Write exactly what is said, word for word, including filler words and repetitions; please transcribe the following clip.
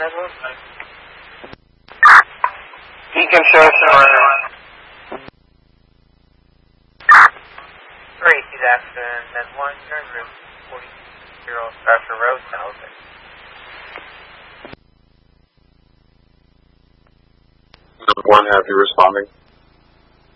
that one? Beacon shows some Three, see that, and then one, turn route forty-zero, Starshire Road, South. One, have you responding?